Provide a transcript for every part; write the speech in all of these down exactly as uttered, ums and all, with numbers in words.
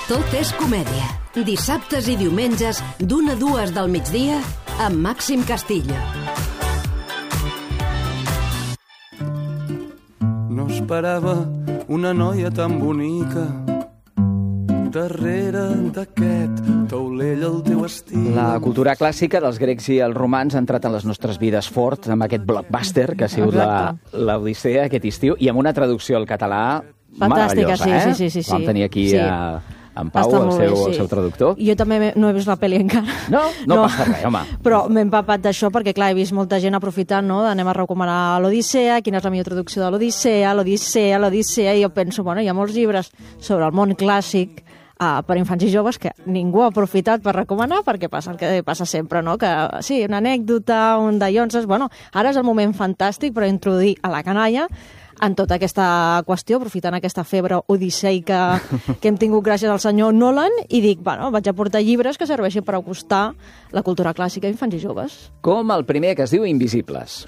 Tot és comèdia. Dissabtes i diumenges, d'una a dues del migdia, amb Màxim Castillo. No esperava una noia tan bonica darrere d'aquest taulell al teu estil. La cultura clàssica dels grecs i els romans ha entrat en les nostres vides fort amb aquest blockbuster que ha sigut la, l'Odissea aquest estiu i amb una traducció al català fantàstica, meravellosa, sí, eh? sí, sí, sí. Vam tenir aquí sí. a, en Pau, Està el molt seu, bé, sí. el seu traductor. Jo també no he vist la pel·li encara. No? No, no passa res, home. Però m'he empapat d'això perquè, clar, he vist molta gent aprofitant, no?, d'anem a recomanar l'Odissea, quina és la millor traducció de l'Odissea, l'Odissea, l'Odissea, i jo penso, bueno, hi ha molts llibres sobre el món clàssic uh, per infants i joves que ningú ha aprofitat per recomanar, perquè passa el que passa sempre, no?, que sí, una anècdota, un dallonses, bueno, ara és el moment fantàstic per introduir a la canalla en tota aquesta qüestió, aprofitant aquesta febre odisseica que hem tingut gràcies al senyor Nolan, i dic, bueno, vaig a portar llibres que serveixin per acostar la cultura clàssica a infants i joves. Com el primer, que es diu Invisibles.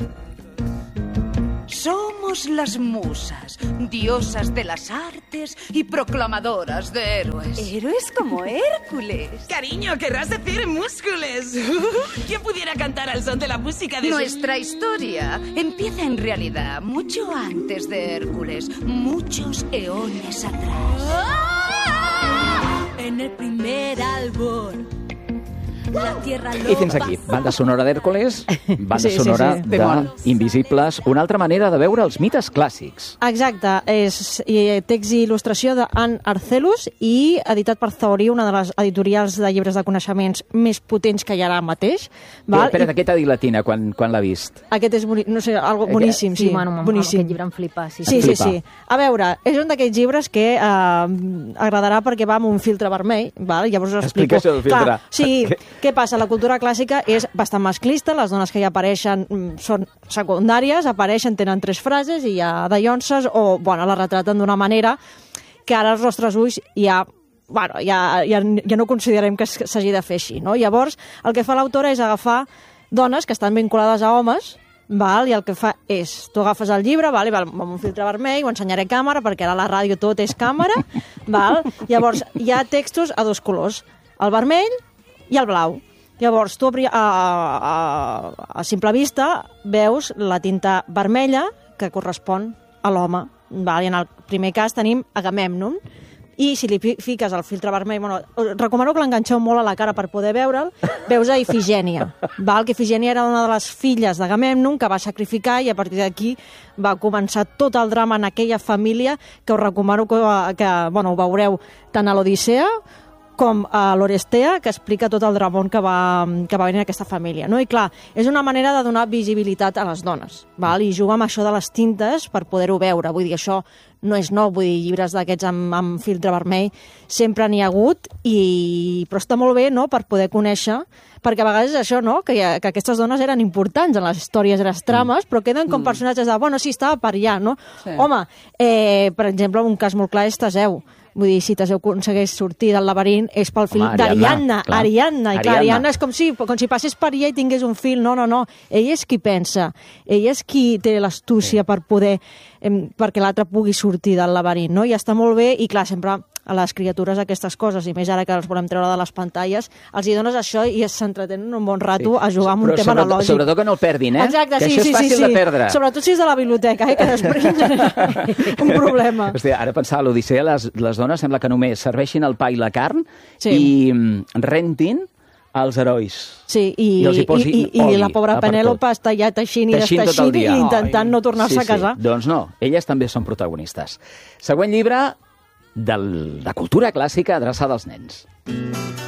Somos las musas, diosas de las artes y proclamadoras de héroes. Héroes como Hércules. Cariño, querrás decir múscules. ¿Quién pudiera cantar al son de la música de Nuestra su... historia empieza en realidad mucho antes de Hércules, muchos eones atrás. ¡Ah! En el primer albor. La tierra I fins aquí, banda sonora d'Hèrcules, banda sí, sonora sí, sí. d'Invisibles, una altra manera de veure els mites clàssics. Exacte, és text i il·lustració d'Anne Arcelus i editat per Thori, una de les editorials de llibres de coneixements més potents que hi ha ara mateix. Val? Però, espera't, I... què t'ha dit la Tina quan, quan l'ha vist? Aquest és boni... no sé, algo boníssim, sí, sí, bueno, boníssim. Aquest llibre em flipa, sí. Sí, sí, sí. A veure, és un d'aquells llibres que eh, agradarà perquè va amb un filtre vermell, val? Llavors us explico. Explica això del filtre. Clar, sí, què passa? La cultura clàssica és bastant masclista, les dones que hi apareixen són secundàries, apareixen, tenen tres frases i hi ha dallonses, o, bueno, la retraten d'una manera que ara als nostres ulls ja, bueno, ja, ja, ja no considerem que s'hagi de fer així, no? Llavors, el que fa l'autora és agafar dones que estan vinculades a homes, val? I el que fa és, tu agafes el llibre, val? I val, amb un filtre vermell, ho ensenyaré a càmera, perquè ara a la ràdio tot és càmera, val? Llavors, hi ha textos a dos colors, el vermell i el blau. Llavors, tu a, a, a, a simple vista veus la tinta vermella que correspon a l'home. I en el primer cas tenim Agamèmnon, i si li fiques el filtre vermell, bueno, recomano que l'enganxeu molt a la cara per poder veure'l, veus a Ifigènia, val? Que Ifigènia era una de les filles d'Agamèmnon que va sacrificar, i a partir d'aquí va començar tot el drama en aquella família, que us recomano que, que bueno, ho veureu tant a l'Odissea com a l'Orestea, que explica tot el dramón que va, que va venir a aquesta família. No? I clar, és una manera de donar visibilitat a les dones, val? I jugar amb això de les tintes per poder-ho veure. Vull dir, això no és nou, vull dir, llibres d'aquests amb, amb filtre vermell sempre n'hi ha hagut, i... però està molt bé, no?, per poder conèixer, perquè a vegades és això, no?, que, ha, que aquestes dones eren importants en les històries i les trames, mm. però queden com personatges de, bueno, sí, estava per allà, no? Sí. Home, eh, per exemple, un cas molt clar és Teseu. Vull dir, si Teseu aconsegueix sortir del laberint és pel fill d'Ariadna, Ariadna, i clar, Ariadna és com si, com si passés per ella i tingués un fill. No, no, no, ell és qui pensa, ell és qui té l'astúcia per poder, eh, perquè l'altre pugui sortir del laberint, no? I està molt bé, i clar, sempre a les criatures aquestes coses, i més ara que els volem treure de les pantalles, els hi dones això i s'entretenen un bon rato sí. a jugar amb un Però tema sobretot, analògic. Sobretot que no el perdin, eh? Exacte, que sí, això sí, és fàcil sí, de perdre. Sobretot si és de la biblioteca, eh? Que després genera un problema. Hòstia, ara pensava, a l'Odissea les, les dones sembla que només serveixin el pa i la carn sí. i mm, rentin els herois. Sí, i, I, els hi posi i, i, oli, i la pobra Penèlope està ja teixint i desteixint i intentant no tornar-se sí, a casar. Sí. Doncs no, elles també són protagonistes. Següent llibre de, de cultura clàssica adreçada als nens.